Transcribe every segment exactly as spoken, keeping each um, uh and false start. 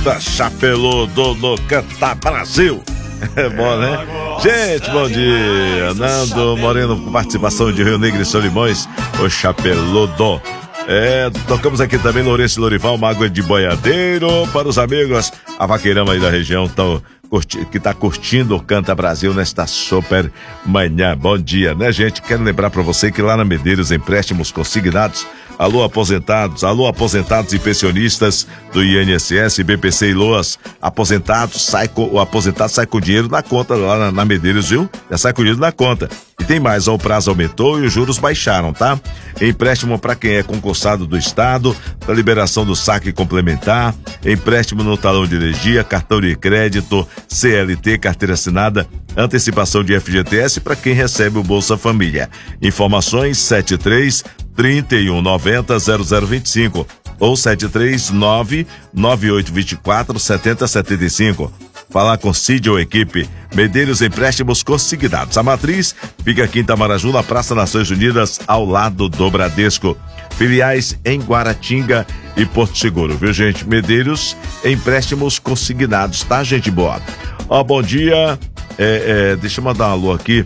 Festa Chapeludo no Canta Brasil. É bom, né? Gente, bom dia. Nando Moreno, com participação de Rio Negro e Solimões, o Chapeludo. É, tocamos aqui também Lourenço e Lorival, Mágoa de Boiadeiro, para os amigos, a vaqueirama aí da região, tão, curti, que tá curtindo o Canta Brasil nesta super manhã. Bom dia, né, gente? Quero lembrar para você que lá na Medeiros, empréstimos consignados, alô aposentados, alô aposentados e pensionistas do I N S S, B P C e Loas, aposentados, sai com, o aposentado sai com dinheiro na conta lá na, na Medeiros, viu? Já sai com dinheiro na conta. E tem mais, ó, o prazo aumentou e os juros baixaram, tá? Empréstimo para quem é concursado do Estado, para liberação do saque complementar, empréstimo no talão de energia, cartão de crédito, C L T, carteira assinada, antecipação de F G T S para quem recebe o Bolsa Família. Informações sete três, trinta e um, noventa, zero zero vinte e cinco ou sete três nove, nove oito dois quatro, sete zero sete cinco. Falar com Cid ou equipe. Medeiros Empréstimos Consignados. A matriz fica aqui em Itamaraju, na Praça Nações Unidas, ao lado do Bradesco. Filiais em Guaratinga e Porto Seguro, viu, gente? Medeiros Empréstimos Consignados, tá, gente boa? Ó, bom dia. É, é, deixa eu mandar um alô aqui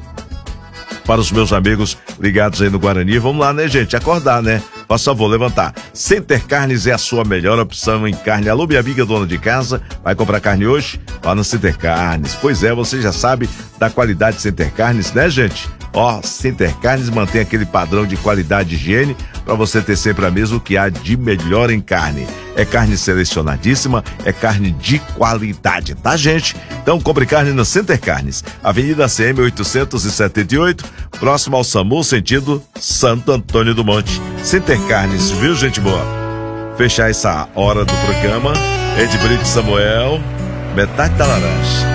para os meus amigos ligados aí no Guarani. Vamos lá, né, gente? Acordar, né? Por favor, levantar. Center Carnes é a sua melhor opção em carne. Alô, minha amiga dona de casa, vai comprar carne hoje? Lá no Center Carnes. Pois é, você já sabe da qualidade de Center Carnes, né, gente? Ó, Center Carnes mantém aquele padrão de qualidade e higiene para você ter sempre a mesma que há de melhor em carne. É carne selecionadíssima, é carne de qualidade, tá, gente? Então compre carne na Center Carnes, Avenida C M oitocentos e setenta e oito, próximo ao SAMU, sentido Santo Antônio do Monte. Center Carnes, viu, gente boa? Fechar essa hora do programa, Ed Brito Samuel, metade da laranja.